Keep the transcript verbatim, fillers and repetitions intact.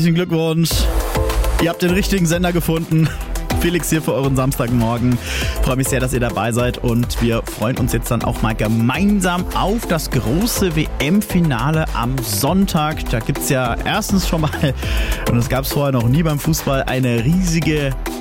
Herzlichen Glückwunsch. Ihr habt den richtigen Sender gefunden. Felix hier für euren Samstagmorgen. Ich freue mich sehr, dass ihr dabei seid und wir freuen uns jetzt dann auch mal gemeinsam auf das große W M-Finale am Sonntag. Da gibt es ja erstens schon mal, und das gab es vorher noch nie beim Fußball, eine riesige